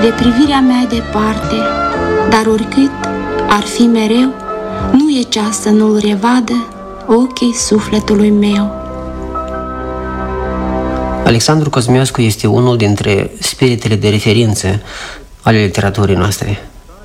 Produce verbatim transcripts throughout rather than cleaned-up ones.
de privirea mea departe, dar oricât ar fi mereu, nu e ceas să nu-l revadă ochii sufletului meu. Alexandru Cosmiescu este unul dintre spiritele de referință ale literaturii noastre.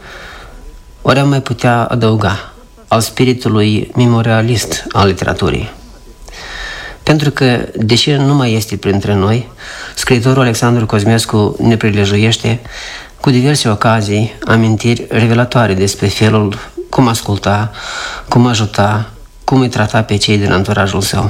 Ori am mai putea adăuga al spiritului memorialist al literaturii. Pentru că, deși nu mai este printre noi, scriitorul Alexandru Cosmiescu ne prilejuiește cu diverse ocazii amintiri revelatoare despre felul cum asculta, cum ajuta, cum îi trata pe cei din anturajul său.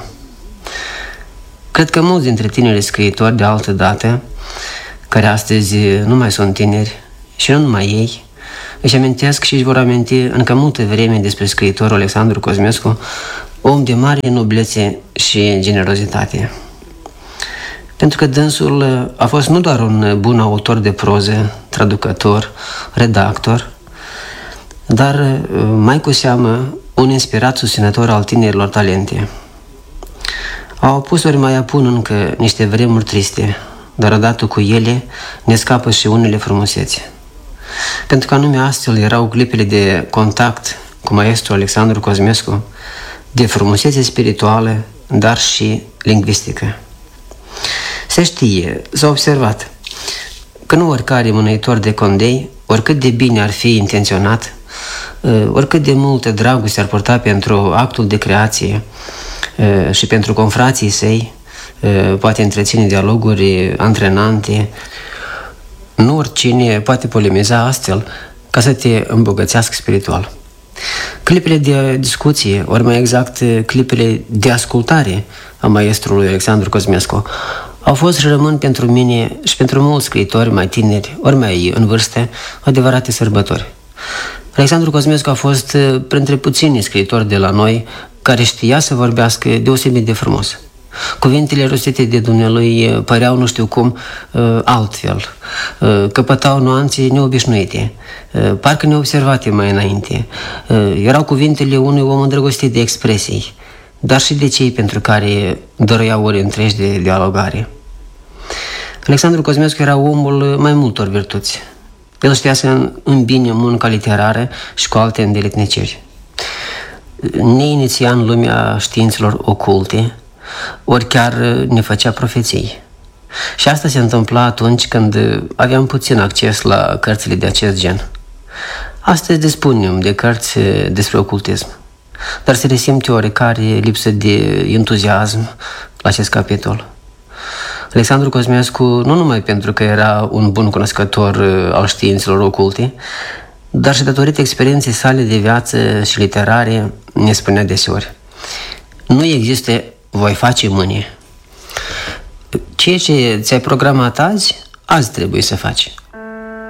Cred că mulți dintre tinerii scriitori de altă dată, care astăzi nu mai sunt tineri, și nu numai ei, își amintesc și își vor aminti încă multă vreme despre scriitorul Alexandru Cosmiescu, om de mare noblețe și generozitate. Pentru că dânsul a fost nu doar un bun autor de proză, traducător, redactor, dar mai cu seamă un inspirat susținător al tinerilor talente. Au apus ori mai apun încă niște vremuri triste, dar odată cu ele ne scapă și unele frumusețe. Pentru că anume astfel erau clipele de contact cu maestru Alexandru Cosmiescu, de frumusețe spirituală, dar și lingvistică. Se știe, s-a observat, că nu oricare mânuitor de condei, oricât de bine ar fi intenționat, oricât de multă dragoste ar purta pentru actul de creație și pentru confrații săi, poate întreține dialoguri antrenante, nu oricine poate polemiza astfel ca să te îmbogățească spiritual. Clipele de discuție, ori mai exact clipele de ascultare a maestrului Alexandru Cosmiescu, au fost și rămân pentru mine și pentru mulți scriitori mai tineri, ori mai în vârstă, adevărate sărbători. Alexandru Cosmiescu a fost printre puțini scriitori de la noi care știa să vorbească deosebit de frumos. Cuvintele rostite de dumnealui păreau nu știu cum altfel, căpătau nuanțe neobișnuite, parcă neobservate mai înainte. Erau cuvintele unui om îndrăgostit de expresii, dar și de cei pentru care doreau ori întregi de dialogare. Alexandru Cosmiescu era omul mai multor virtuți. El știa să îmbine munca literară și cu alte îndeletniciri. Ne iniția în lumea științelor oculte, ori chiar ne făcea profeții. Și asta se întâmpla atunci când aveam puțin acces la cărțile de acest gen. Astăzi dispunem de cărți despre ocultism, dar se resimte oarecare lipsă de entuziasm la acest capitol. Alexandru Cosmiescu, nu numai pentru că era un bun cunoscător al științelor oculte, dar și datorită experienței sale de viață și literare, ne spunea deseori: nu există voi face mâine. Ceea ce ți-ai programat azi, azi trebuie să faci.